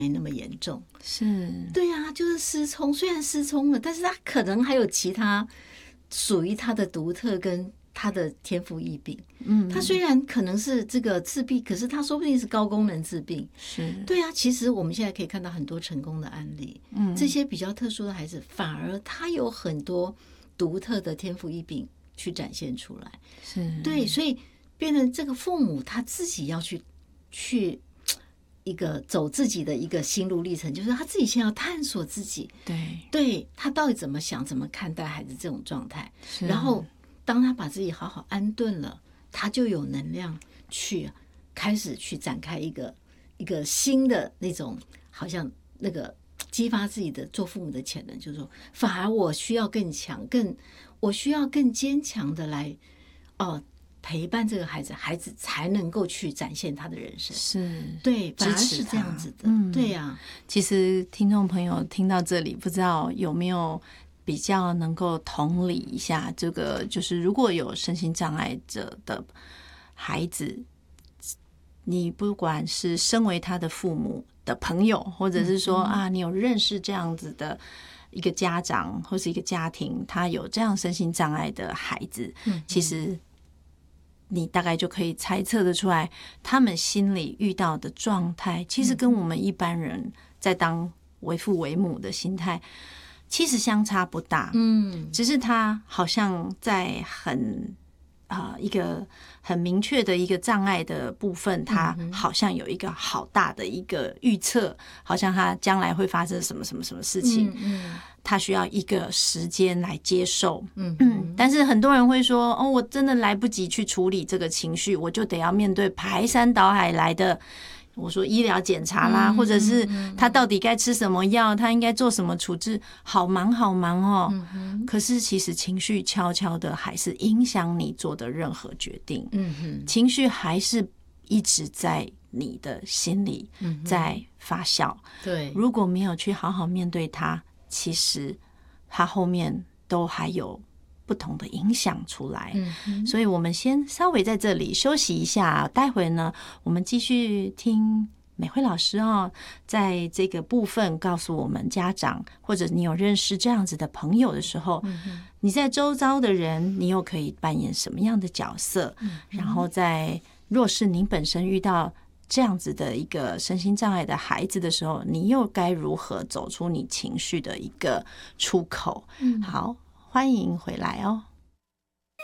没那么严重。 是， 对啊，就是失聪，虽然失聪了，但是他可能还有其他属于他的独特跟他的天赋异禀。他虽然可能是这个自闭，可是他说不定是高功能自闭。 是， 对啊，其实我们现在可以看到很多成功的案例。这些比较特殊的孩子，反而他有很多独特的天赋异禀去展现出来。 是， 对，所以变成这个父母他自己要去一个走自己的一个心路历程，就是他自己先要探索自己，对他到底怎么想，怎么看待孩子这种状态，然后当他把自己好好安顿了，他就有能量去开始去展开一个新的那种，好像那个激发自己的做父母的潜能，就是说，反而我需要更强，我需要更坚强的来陪伴这个孩子，孩子才能够去展现他的人生。 是， 对，反而是这样子的。对呀。 其实听众朋友听到这里，不知道有没有比较能够同理一下，这个就是如果有身心障碍者的孩子，你不管是身为他的父母的朋友，或者是说你有认识这样子的一个家长或是一个家庭，他有这样身心障碍的孩子，其实你大概就可以猜测得出来，他们心里遇到的状态，其实跟我们一般人在当为父为母的心态，其实相差不大。只是他好像在一个很明确的一个障碍的部分，他好像有一个好大的一个预测，好像他将来会发生什么什么什么事情，他需要一个时间来接受。但是很多人会说，我真的来不及去处理这个情绪，我就得要面对排山倒海来的，我说医疗检查啦，或者是他到底该吃什么药，他应该做什么处置，好忙好忙哦。可是其实情绪悄悄的还是影响你做的任何决定。情绪还是一直在你的心里在发酵。 对， 如果没有去好好面对它，其实它后面都还有不同的影响出来。所以我们先稍微在这里休息一下，待会呢我们继续听美惠老师在这个部分告诉我们家长，或者你有认识这样子的朋友的时候，你在周遭的人你又可以扮演什么样的角色，然后若是你本身遇到这样子的一个身心障碍的孩子的时候，你又该如何走出你情绪的一个出口。好，欢迎回来哦。